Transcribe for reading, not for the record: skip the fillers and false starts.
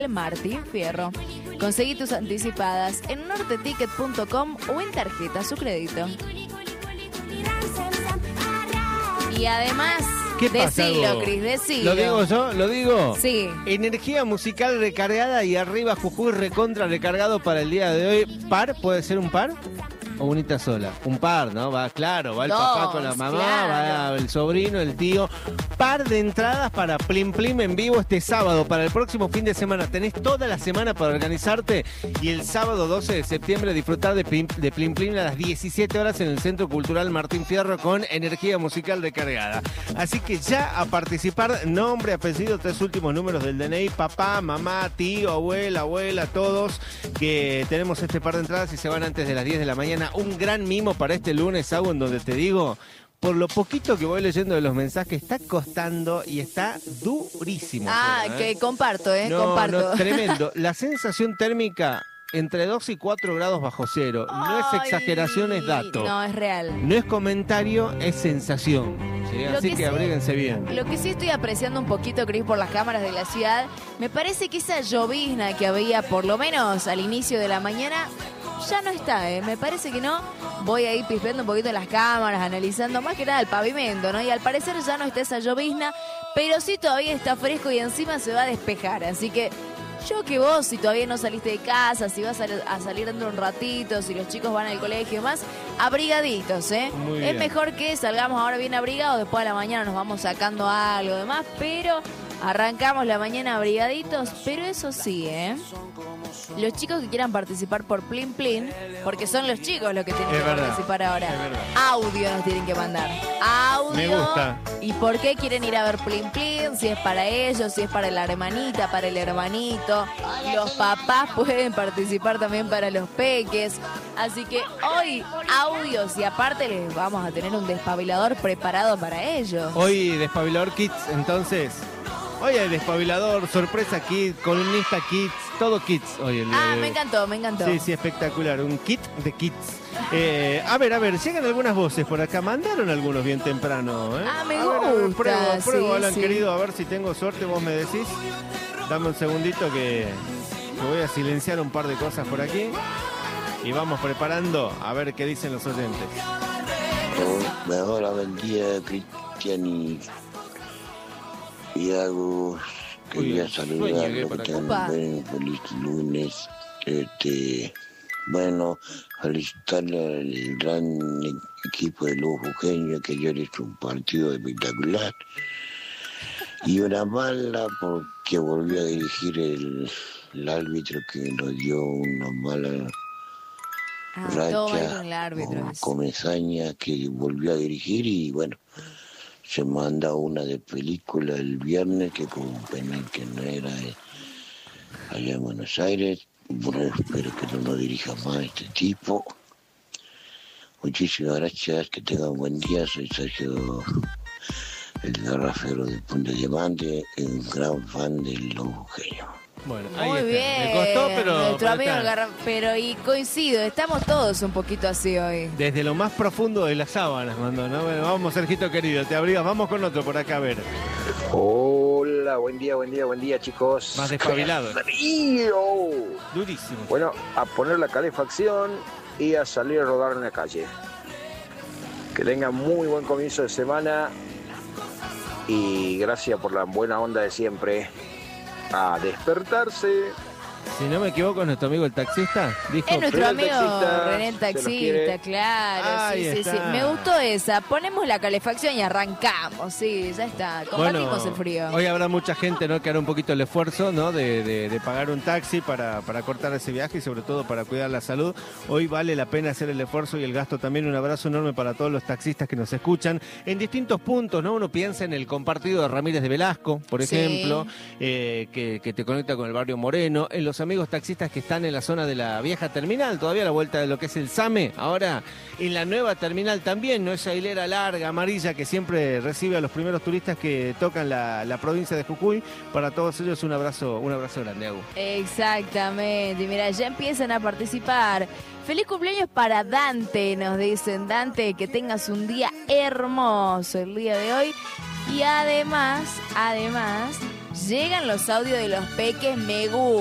Martín Fierro. Conseguí tus anticipadas en norteticket.com o en tarjeta su crédito. Y además, ¿qué pasa, decilo, Hugo? Cris, decilo. ¿Lo digo yo? ¿Lo digo? Sí. Energía musical recargada y arriba Jujuy recontra recargado para el día de hoy. ¿Par? ¿Puede ser un par? ¿O unita sola? Un par, ¿no? Va, claro, va el papá con la mamá, claro. va el sobrino, el tío. Par de entradas para Plim Plim en vivo este sábado, para el próximo fin de semana. Tenés toda la semana para organizarte y el sábado 12 de septiembre disfrutar de Plim Plim a las 17 horas en el Centro Cultural Martín Fierro con energía musical recargada. Así que ya a participar, nombre, apellido, 3 últimos números del DNI, papá, mamá, tío, abuela, todos, que tenemos este par de entradas y se van antes de las 10 de la mañana. Un gran mimo para este lunes, Agu, en donde te digo, por lo poquito que voy leyendo de los mensajes, está costando y está durísimo. Que comparto, comparto. No, tremendo. La sensación térmica entre 2 y 4 grados bajo cero. No es exageración, es dato. No, es real. No es comentario, es sensación. ¿Sí? Así que abríguense bien. Lo que sí estoy apreciando un poquito, Cris, por las cámaras de la ciudad, me parece que esa llovizna que había por lo menos al inicio de la mañana ya no está, me parece que no. Voy a ir pispeando un poquito las cámaras, analizando más que nada el pavimento, ¿no? Y al parecer ya no está esa llovizna, pero sí todavía está fresco y encima se va a despejar. Así que yo que vos, si todavía no saliste de casa, si vas a salir dentro de un ratito, si los chicos van al colegio y más, abrigaditos, Muy bien. Es mejor que salgamos ahora bien abrigados, después a la mañana nos vamos sacando algo demás, pero arrancamos la mañana abrigaditos. Pero eso sí, los chicos que quieran participar por Plim Plim, porque son los chicos los que tienen que participar ahora, audio nos tienen que mandar. Audio. Me gusta. ¿Y por qué quieren ir a ver Plim Plim? Si es para ellos, si es para la hermanita, para el hermanito. Los papás pueden participar también para los peques. Así que hoy audios y aparte les vamos a tener un despabilador preparado para ellos. Hoy Despabilador Kids, entonces. Hoy hay Despabilador, sorpresa Kids, columnista Kids, todo Kids hoy el día de hoy. Me encantó. Sí, espectacular, un kit de Kids. A ver, llegan algunas voces por acá, mandaron algunos bien temprano. Me a ver, gusta. pruebo, Alan, sí. querido, a ver si tengo suerte, vos me decís. Dame un segundito que voy a silenciar un par de cosas por aquí. Y vamos preparando a ver qué dicen los oyentes. Hola, buen día, Cristian y Agus. Quería saludarlo, que tengan un feliz lunes. Bueno, felicitarle al gran equipo de los jujeños, que ayer hizo un partido espectacular. Y una mala porque volvió a dirigir el árbitro, que nos dio una mala racha con Comesaña, que volvió a dirigir y bueno, se manda una de película el viernes, que con un penal que no era allá en Buenos Aires. Bueno, espero que no lo dirija más este tipo. Muchísimas gracias, que tengan un buen día. Soy Sergio, el garrafero de Punta Diamante, un gran fan del Los Jujeños. Bueno, ahí Muy está. bien. Me costó, pero nuestro amigo está. pero y coincido, estamos todos un poquito así hoy. Desde lo más profundo de las sábanas mandó, ¿no? Bueno, vamos, Sergito querido, te abrigas. Vamos con otro por acá, a ver. Hola, buen día, chicos. Más despabilado. ¡Frío! Durísimo. Bueno, a poner la calefacción y a salir a rodar en la calle. Que tengan muy buen comienzo de semana y gracias por la buena onda de siempre. A despertarse. Si no me equivoco, es nuestro amigo el taxista. Dijo, Es nuestro amigo René el se los taxista, quiere. claro. Ahí Sí. está. Me gustó esa. Ponemos la calefacción y arrancamos. Sí, ya está. Combatimos el frío. Hoy habrá mucha gente, ¿no?, que hará un poquito el esfuerzo, ¿no?, de pagar un taxi para cortar ese viaje y sobre todo para cuidar la salud. Hoy vale la pena hacer el esfuerzo y el gasto también. Un abrazo enorme para todos los taxistas que nos escuchan en distintos puntos, ¿no? Uno piensa en el compartido de Ramírez de Velasco, por ejemplo, que te conecta con el barrio Moreno, en los amigos taxistas que están en la zona de la vieja terminal, todavía a la vuelta de lo que es el SAME, ahora en la nueva terminal también, ¿no?, esa hilera larga, amarilla, que siempre recibe a los primeros turistas que tocan la provincia de Jujuy. Para todos ellos un abrazo grande, Agu. Exactamente, mira, ya empiezan a participar. Feliz cumpleaños para Dante, nos dicen. Dante, que tengas un día hermoso el día de hoy. Y además, llegan los audios de los peques, me gusta.